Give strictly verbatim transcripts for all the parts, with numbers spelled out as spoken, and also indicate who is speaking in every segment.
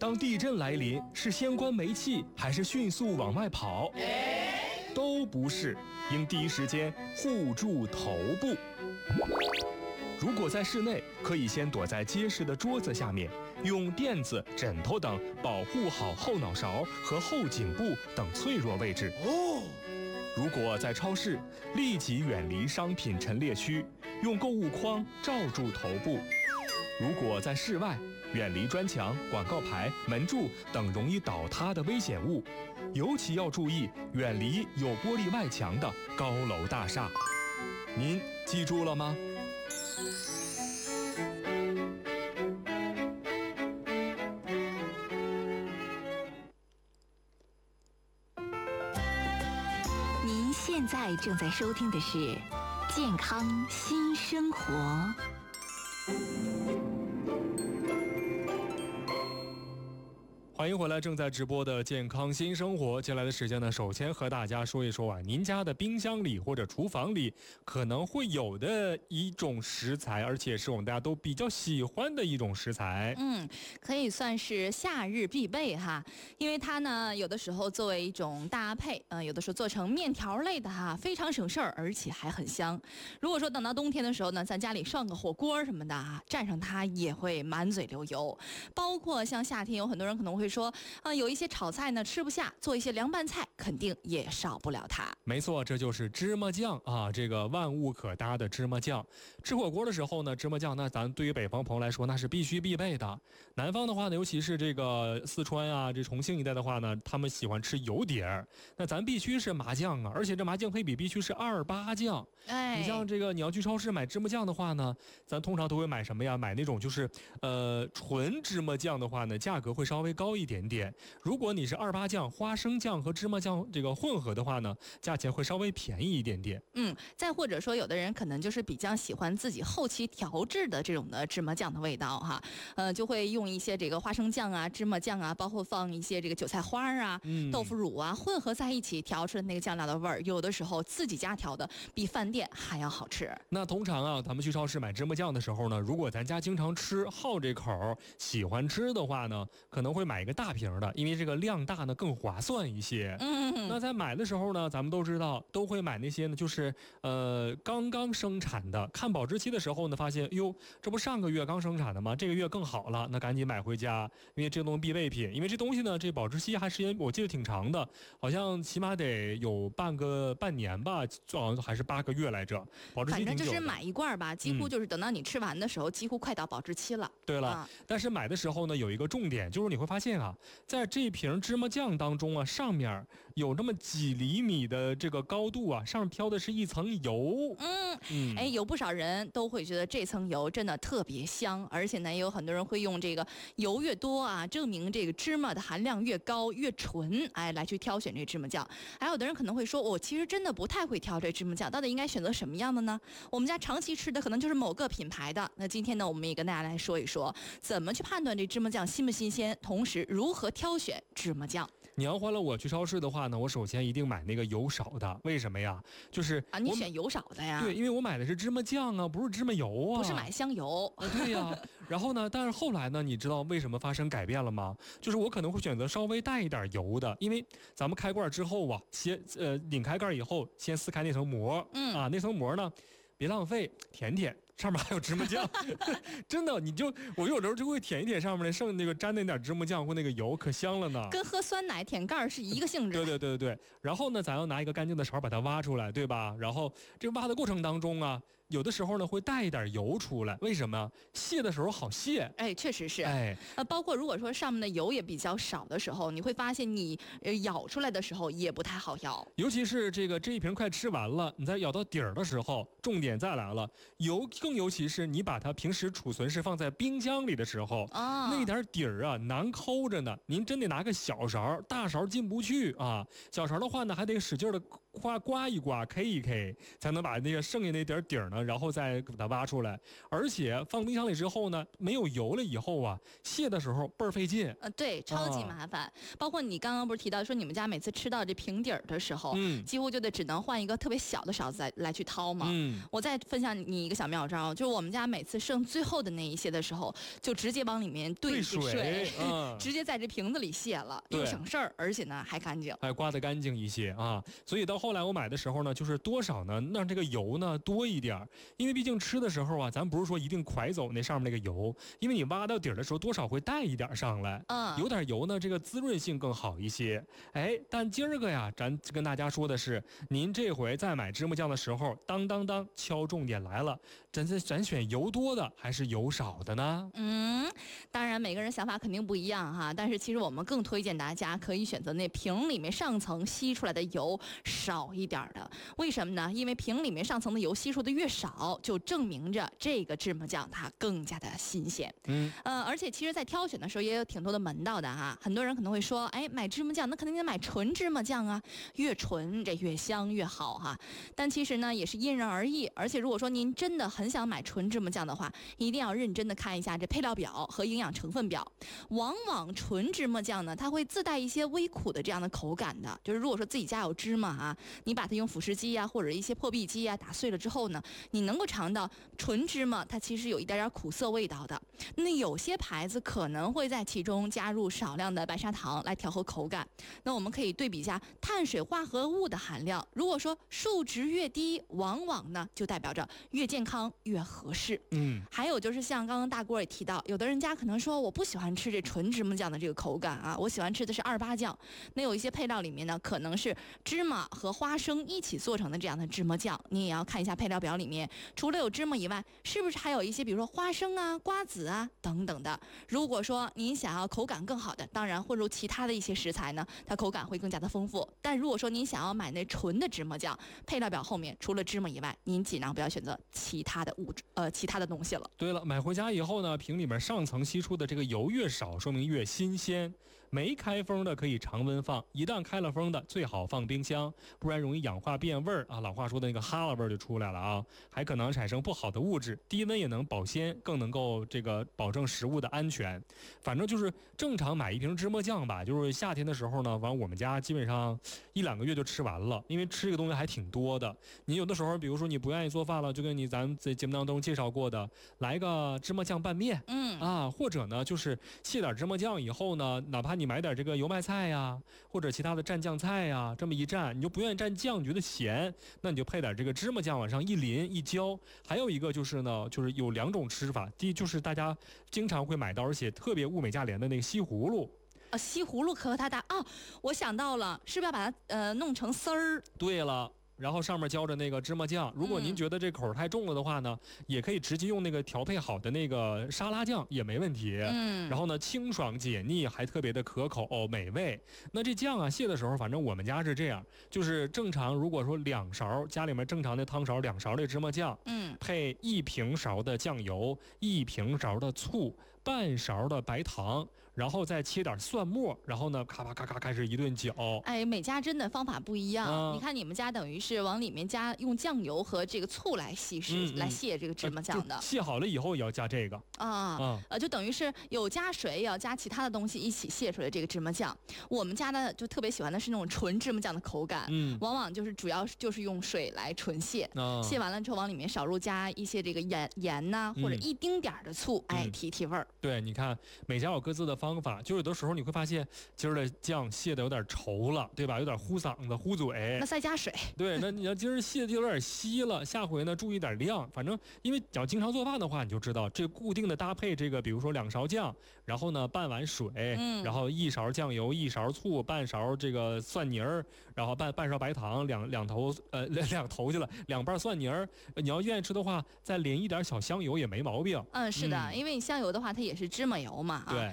Speaker 1: 当地震来临，是先关煤气还是迅速往外跑？都不是，应第一时间护住头部。如果在室内，可以先躲在结实的桌子下面，用垫子、枕头等保护好后脑勺和后颈部等脆弱位置。哦。如果在超市，立即远离商品陈列区，用购物筐罩住头部。如果在室外，远离砖墙、广告牌、门柱等容易倒塌的危险物，尤其要注意远离有玻璃外墙的高楼大厦。您记住了吗？
Speaker 2: 您现在正在收听的是《健康新生活》。
Speaker 1: 欢迎回来，正在直播的健康新生活。接下来的时间呢，首先和大家说一说啊，您家的冰箱里或者厨房里可能会有的一种食材，而且是我们大家都比较喜欢的一种食材。
Speaker 3: 嗯，可以算是夏日必备哈，因为它呢有的时候作为一种搭配，呃，有的时候做成面条类的哈，非常省事儿，而且还很香。如果说等到冬天的时候呢，在家里涮个火锅什么的啊，蘸上它也会满嘴流油。包括像夏天，有很多人可能会说啊、呃，有一些炒菜呢吃不下，做一些凉拌菜肯定也少不了它。
Speaker 1: 没错，这就是芝麻酱啊，这个万物可搭的芝麻酱。吃火锅的时候呢，芝麻酱那咱对于北方朋友来说那是必须必备的。南方的话呢，尤其是这个四川啊、这重庆一带的话呢，他们喜欢吃油碟儿，那咱必须是麻酱啊，而且这麻酱配比必须是二八酱。
Speaker 3: 哎，
Speaker 1: 你像这个你要去超市买芝麻酱的话呢，咱通常都会买什么呀？买那种就是呃纯芝麻酱的话呢，价格会稍微高一点点。如果你是二八酱、花生酱和芝麻酱这个混合的话呢，价钱会稍微便宜一点点。
Speaker 3: 嗯，再或者说有的人可能就是比较喜欢自己后期调制的这种的芝麻酱的味道哈，呃，就会用一些这个花生酱啊、芝麻酱啊，包括放一些这个韭菜花啊、嗯、豆腐乳啊，混合在一起调出的那个酱料的味儿，有的时候自己家调的比饭店还要好吃。
Speaker 1: 那通常啊，咱们去超市买芝麻酱的时候呢，如果咱家经常吃、好这口、喜欢吃的话呢，可能会买一个大瓶的，因为这个量大呢更划算一些。嗯，那在买的时候呢，咱们都知道都会买那些呢，就是呃刚刚生产的。看保质期的时候呢，发现哟，这不上个月刚生产的吗？这个月更好了，那赶紧买回家，因为这东西必备品。因为这东西呢，这保质期还时间我记得挺长的，好像起码得有半个半年吧，好像还是八个月来着。保质期挺久的。
Speaker 3: 反正就是买一罐吧，几乎就是等到你吃完的时候，嗯、几乎快到保质期了。
Speaker 1: 对了、啊，但是买的时候呢，有一个重点，就是你会发现啊，在这瓶芝麻酱当中啊，上面有这么几厘米的这个高度啊，上面飘的是一层油。
Speaker 3: 嗯嗯，哎，有不少人都会觉得这层油真的特别香，而且呢，也有很多人会用这个油越多啊，证明这个芝麻的含量越高越纯，哎，来去挑选这芝麻酱。还有的人可能会说，我、哦、其实真的不太会挑这芝麻酱，到底应该选择什么样的呢？我们家长期吃的可能就是某个品牌的。那今天呢，我们也跟大家来说一说，怎么去判断这芝麻酱新不新鲜，同时如何挑选芝麻酱。
Speaker 1: 你要换了我去超市的话呢，我首先一定买那个油少的，为什么呀？就是
Speaker 3: 啊，你选油少的呀？
Speaker 1: 对，因为我买的是芝麻酱啊，不是芝麻油啊，
Speaker 3: 不是买香油。
Speaker 1: 啊、对呀、啊。然后呢，但是后来呢，你知道为什么发生改变了吗？就是我可能会选择稍微带一点油的，因为咱们开罐之后啊，先呃拧开盖以后，先撕开那层膜，嗯啊，那层膜呢，别浪费，舔舔。上面还有芝麻酱，真的，你就我有时候就会舔一舔上面的剩那个沾那点芝麻酱或那个油，可香了呢。
Speaker 3: 跟喝酸奶舔盖是一个性质。
Speaker 1: 对对对对对。然后呢，咱要拿一个干净的勺把它挖出来，对吧？然后这挖的过程当中啊，有的时候呢会带一点油出来，为什么？卸的时候好卸。
Speaker 3: 哎，确实是。
Speaker 1: 哎，
Speaker 3: 呃，包括如果说上面的油也比较少的时候，你会发现你呃舀出来的时候也不太好舀。
Speaker 1: 尤其是这个这一瓶快吃完了，你再舀到底儿的时候，重点再来了，油更尤其是你把它平时储存是放在冰箱里的时候，啊，那点底儿啊难抠着呢。您真得拿个小勺，大勺进不去啊。小勺的话呢，还得使劲的刮刮一刮，K 一 K， 才能把那个剩下那点底儿呢呢，然后再给它挖出来。而且放冰箱里之后呢，没有油了以后啊，卸的时候倍儿费劲。
Speaker 3: 呃，对，超级麻烦。啊、包括你刚刚不是提到说你们家每次吃到这平底儿的时候，嗯，几乎就得只能换一个特别小的勺子来来去掏嘛。嗯，我再分享你一个小妙招，就是我们家每次剩最后的那一些的时候，就直接往里面兑
Speaker 1: 水，
Speaker 3: 水嗯、直接在这瓶子里卸了，又省事儿，而且呢还干净，
Speaker 1: 还刮得干净一些啊。所以到后来我买的时候呢，就是多少呢，让这个油呢多一点，因为毕竟吃的时候啊，咱不是说一定蒯走那上面那个油，因为你挖到底儿的时候，多少会带一点上来。嗯，有点油呢，这个滋润性更好一些。哎，但今儿个呀，咱跟大家说的是，您这回在买芝麻酱的时候，当当当，敲重点来了，咱咱选油多的还是油少的呢？
Speaker 3: 嗯，当然每个人想法肯定不一样哈，但是其实我们更推荐大家可以选择那瓶里面上层吸出来的油少一点的。为什么呢？因为瓶里面上层的油吸出的越少，就证明着这个芝麻酱它更加的新鲜。嗯，呃，而且其实在挑选的时候也有挺多的门道的哈。很多人可能会说，哎，买芝麻酱那肯定得买纯芝麻酱啊，越纯这越香越好哈。但其实呢也是因人而异，而且如果说您真的很想买纯芝麻酱的话，一定要认真的看一下这配料表和营养成分表。往往纯芝麻酱呢，它会自带一些微苦的这样的口感的，就是如果说自己家有芝麻啊，你把它用腐蚀机啊或者一些破壁机啊打碎了之后呢，你能够尝到纯芝麻它其实有一点点苦涩味道的。那有些牌子可能会在其中加入少量的白砂糖来调和口感。那我们可以对比一下碳水化合物的含量，如果说数值越低，往往呢就代表着越健康越合适。嗯，还有就是像刚刚大锅也提到，有的人家可能说我不喜欢吃这纯芝麻酱的这个口感啊，我喜欢吃的是二八酱。那有一些配料里面呢，可能是芝麻和花生一起做成的这样的芝麻酱，你也要看一下配料表里面，除了有芝麻以外，是不是还有一些比如说花生啊、瓜子啊等等的。如果说您想要口感更好的，当然混入其他的一些食材呢，它口感会更加的丰富。但如果说您想要买那纯的芝麻酱，配料表后面除了芝麻以外，您尽量不要选择其他的物质呃其他的东西了。
Speaker 1: 对了，买回家以后呢，瓶里面上层吸出的这个油越少，说明越新鲜。没开封的可以常温放，一旦开了封的最好放冰箱，不然容易氧化变味儿啊。老话说的那个哈喇味儿就出来了啊，还可能产生不好的物质。低温也能保鲜，更能够这个保证食物的安全。反正就是正常买一瓶芝麻酱吧，就是夏天的时候呢，完我们家基本上一两个月就吃完了，因为吃这个东西还挺多的。你有的时候，比如说你不愿意做饭了，就跟你咱在节目当中介绍过的，来个芝麻酱拌面，嗯啊，或者呢就是卸点芝麻酱以后呢，哪怕你买点这个油麦菜呀，或者其他的蘸酱菜呀，这么一蘸，你就不愿意蘸酱，觉得咸，那你就配点这个芝麻酱往上一淋一浇。还有一个就是呢，就是有两种吃法，第一就是大家经常会买到，而且特别物美价廉的那个西葫芦。
Speaker 3: 啊，西葫芦可它大哦，我想到了，是不是要把它呃弄成丝儿？
Speaker 1: 对了。然后上面浇着那个芝麻酱，如果您觉得这口太重了的话呢，嗯、也可以直接用那个调配好的那个沙拉酱也没问题。嗯，然后呢，清爽解腻，还特别的可口、哦、美味。那这酱啊，卸的时候，反正我们家是这样，就是正常，如果说两勺家里面正常的汤勺两勺的芝麻酱，嗯，配一平勺的酱油，一平勺的醋，半勺的白糖。然后再切点蒜末，然后呢，咔咔咔咔开始一顿搅。
Speaker 3: 哎，每家真的方法不一样。嗯、你看你们家等于是往里面加用酱油和这个醋来稀释、嗯嗯、来卸这个芝麻酱的。
Speaker 1: 呃、卸好了以后也要加这个
Speaker 3: 啊，嗯、呃，就等于是有加水，也要加其他的东西一起卸出来这个芝麻酱。我们家呢就特别喜欢的是那种纯芝麻酱的口感，嗯，往往就是主要就是用水来纯卸，嗯、卸完了之后往里面少入加一些这个盐盐呐、啊，或者一丁点的醋，嗯、哎，提提味儿。
Speaker 1: 对，你看每家有各自的方法，就有的时候你会发现今儿的酱卸的有点稠了，对吧？有点糊嗓子、糊嘴。
Speaker 3: 那再加水。
Speaker 1: 对，那你要今儿卸的有点稀了，下回呢注意点量。反正因为要经常做饭的话，你就知道这固定的搭配，这个比如说两勺酱，然后呢半碗水，嗯、然后一勺酱油、一勺醋、半勺这个蒜泥儿，然后半半勺白糖，两两头呃两头去了，两瓣蒜泥儿。你要愿意吃的话，再淋一点小香油也没毛病。
Speaker 3: 嗯，是的，嗯、因为你香油的话，它也是芝麻油嘛，啊，
Speaker 1: 对，
Speaker 3: 跟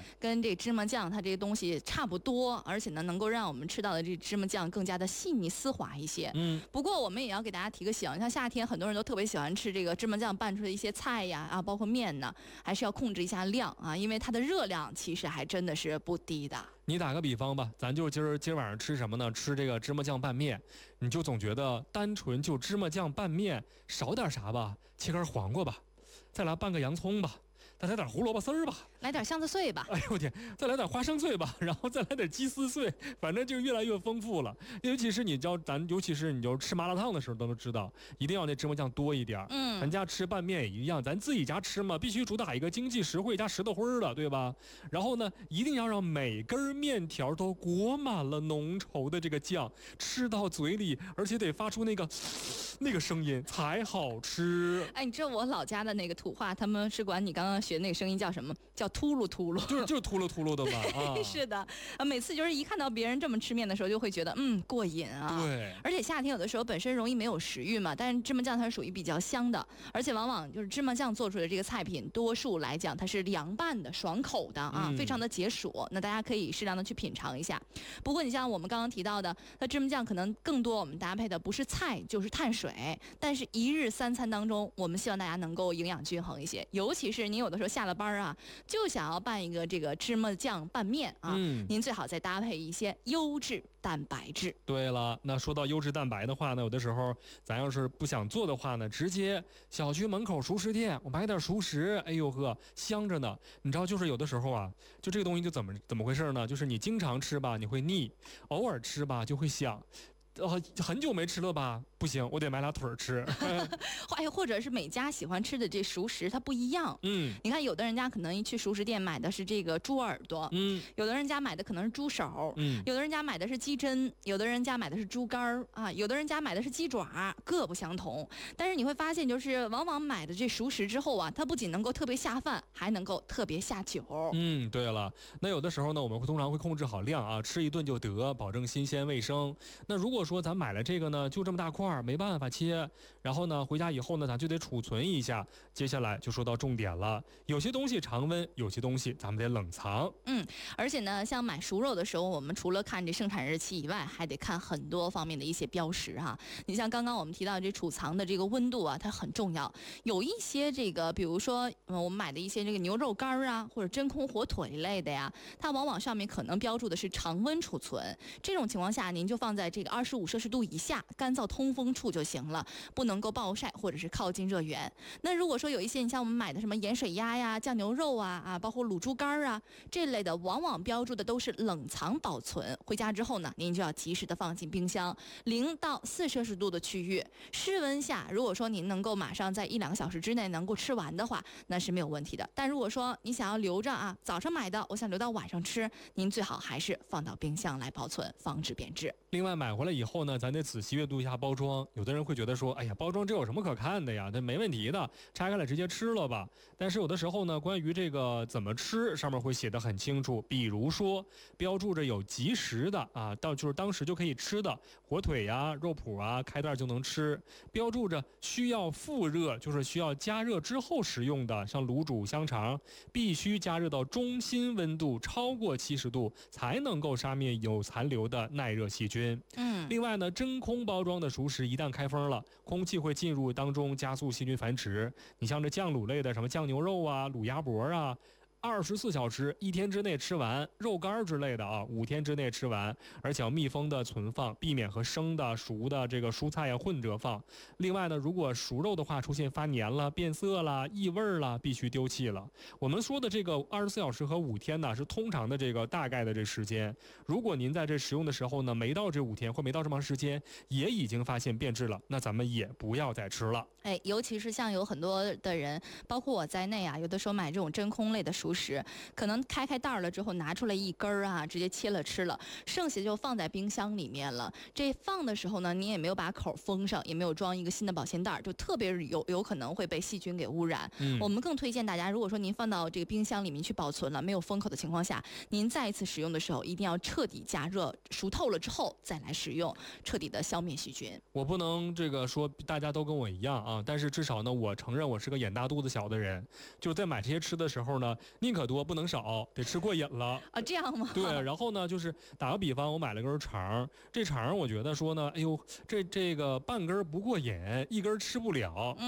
Speaker 3: 这芝麻酱它这个东西差不多，而且呢能够让我们吃到的这芝麻酱更加的细腻丝滑一些。
Speaker 1: 嗯，
Speaker 3: 不过我们也要给大家提个醒，像夏天很多人都特别喜欢吃这个芝麻酱拌出的一些菜呀啊，包括面呢，还是要控制一下量啊，因为它的热量其实还真的是不低的。
Speaker 1: 你打个比方吧，咱就今儿今儿晚上吃什么呢？吃这个芝麻酱拌面，你就总觉得单纯就芝麻酱拌面少点啥吧，切根黄瓜吧，再来拌个洋葱吧，再来点胡萝卜丝儿吧，
Speaker 3: 来点香菜碎吧，
Speaker 1: 哎呦我天，再来点花生碎吧，然后再来点鸡丝碎，反正就越来越丰富了。尤其是你知道，咱尤其是你就吃麻辣烫的时候都能知道，一定要那芝麻酱多一点。
Speaker 3: 嗯，
Speaker 1: 咱家吃拌面也一样，咱自己家吃嘛，必须主打一个经济实惠加石头灰的，对吧？然后呢，一定要让每根面条都裹满了浓稠的这个酱，吃到嘴里，而且得发出那个那个声音才好吃。
Speaker 3: 哎，你知道我老家的那个土话，他们是管你刚刚学那个声音叫什么？叫秃噜秃噜。
Speaker 1: 就是就是秃噜秃噜的嘛。啊，
Speaker 3: 是的，啊，每次就是一看到别人这么吃面的时候，就会觉得嗯过瘾啊。
Speaker 1: 对。
Speaker 3: 而且夏天有的时候本身容易没有食欲嘛，但是芝麻酱它是属于比较香的，而且往往就是芝麻酱做出的这个菜品，多数来讲它是凉拌的、爽口的啊，
Speaker 1: 嗯、
Speaker 3: 非常的解暑。那大家可以适量的去品尝一下。不过你像我们刚刚提到的，那芝麻酱可能更多我们搭配的不是菜就是碳水，但是一日三餐当中，我们希望大家能够营养均衡一些，尤其是你有的时候下了班啊，就想要拌一个这个芝麻酱拌面啊，
Speaker 1: 嗯、
Speaker 3: 您最好再搭配一些优质蛋白质。
Speaker 1: 对了，那说到优质蛋白的话呢，有的时候咱要是不想做的话呢，直接小区门口熟食店，我买点熟食，哎呦呵，香着呢。你知道，就是有的时候啊，就这个东西就怎么怎么回事呢？就是你经常吃吧，你会腻；偶尔吃吧，就会想。呃，很久没吃了吧？不行，我得买俩腿儿吃。
Speaker 3: 哎，或者是每家喜欢吃的这熟食它不一样。
Speaker 1: 嗯，
Speaker 3: 你看有的人家可能一去熟食店买的是这个猪耳朵，
Speaker 1: 嗯，
Speaker 3: 有的人家买的可能是猪手，
Speaker 1: 嗯，
Speaker 3: 有的人家买的是鸡胗，有的人家买的是猪肝儿啊，有的人家买的是鸡爪，各不相同。但是你会发现，就是往往买的这熟食之后啊，它不仅能够特别下饭，还能够特别下酒。
Speaker 1: 嗯，对了，那有的时候呢，我们会通常会控制好量啊，吃一顿就得，保证新鲜卫生。那如果说咱买了这个呢，就这么大块儿，没办法切，然后呢，回家以后呢，咱就得储存一下。接下来就说到重点了，有些东西常温，有些东西咱们得冷藏。
Speaker 3: 嗯，而且呢，像买熟肉的时候，我们除了看这生产日期以外，还得看很多方面的一些标识哈。你像刚刚我们提到这储藏的这个温度啊，它很重要。有一些这个，比如说，嗯，我们买的一些这个牛肉干啊，或者真空火腿类的呀，它往往上面可能标注的是常温储存。这种情况下，您就放在这个二十五摄氏度以下。干燥通风处就行了，不能够暴晒或者是靠近热源。那如果说有一些你像我们买的什么盐水鸭呀、酱牛肉啊啊，包括卤猪肝啊这类的，往往标注的都是冷藏保存。回家之后呢，您就要及时的放进冰箱，零到四摄氏度的区域，室温下，如果说您能够马上在一两个小时之内能够吃完的话，那是没有问题的。但如果说你想要留着啊，早上买的，我想留到晚上吃，您最好还是放到冰箱来保存，防止变质。
Speaker 1: 另外买回来以后呢，咱得仔细阅读一下包装。有的人会觉得说，哎呀，包装这有什么可看的呀？这没问题的，拆开来直接吃了吧。但是有的时候呢，关于这个怎么吃，上面会写得很清楚。比如说，标注着有即食的啊，到就是当时就可以吃的火腿呀、肉脯啊，开袋就能吃。标注着需要复热，就是需要加热之后食用的，像卤煮香肠，必须加热到中心温度，超过七十度才能够杀灭有残留的耐热细菌。
Speaker 3: 嗯，
Speaker 1: 另外呢，真空包装的熟食一旦开封了，空气会进入当中，加速细菌繁殖。你像这酱卤类的，什么酱牛肉啊、卤鸭脖啊，二十四小时一天之内吃完，肉干之类的啊，五天之内吃完，而且要密封的存放，避免和生的、熟的这个蔬菜呀混着放。另外呢，如果熟肉的话出现发黏了、变色了、异味了，必须丢弃了。我们说的这个二十四小时和五天呢，是通常的这个大概的这时间。如果您在这食用的时候呢，没到这五天或没到这么长时间，也已经发现变质了，那咱们也不要再吃了。
Speaker 3: 哎，尤其是像有很多的人，包括我在内啊，有的时候买这种真空类的熟食，可能开开袋儿了之后拿出来一根儿啊，直接切了吃了，剩下就放在冰箱里面了。这放的时候呢，你也没有把口封上，也没有装一个新的保鲜袋，就特别有有可能会被细菌给污染。
Speaker 1: 嗯，
Speaker 3: 我们更推荐大家，如果说您放到这个冰箱里面去保存了，没有封口的情况下，您再一次使用的时候，一定要彻底加热，熟透了之后再来使用，彻底的消灭细菌。
Speaker 1: 我不能这个说大家都跟我一样啊。 啊，但是至少呢，我承认我是个眼大肚子小的人，就在买这些吃的时候呢，宁可多不能少，得吃过瘾了
Speaker 3: 啊，这样吗？
Speaker 1: 对，然后呢，就是打个比方，我买了根肠，这肠我觉得说呢，哎呦，这这个半根不过瘾，一根吃不了。